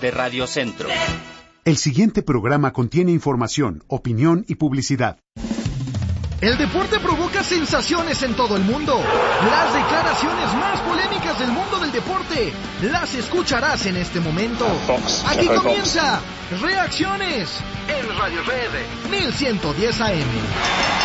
de Radio Centro. El siguiente programa contiene información, opinión y publicidad. El deporte provoca sensaciones en todo el mundo. Las declaraciones más polémicas del mundo del deporte las escucharás en este momento. Aquí comienza Reacciones en Radio Red 1110 AM.